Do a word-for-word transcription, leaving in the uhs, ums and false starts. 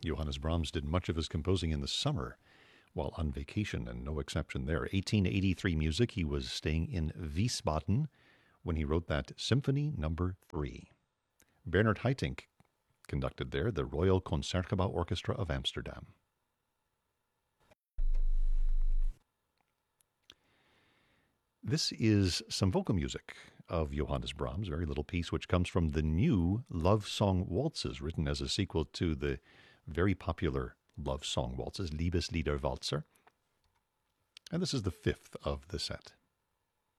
Johannes Brahms did much of his composing in the summer while on vacation, and no exception there. eighteen eighty-three music, he was staying in Wiesbaden when he wrote that Symphony Number three. Bernard Haitink conducted there the Royal Concertgebouw Orchestra of Amsterdam. This is some vocal music of Johannes Brahms, a very little piece which comes from the new Love Song Waltzes, written as a sequel to the very popular Love Song Waltzes, Liebeslieder Walzer. And this is the fifth of the set.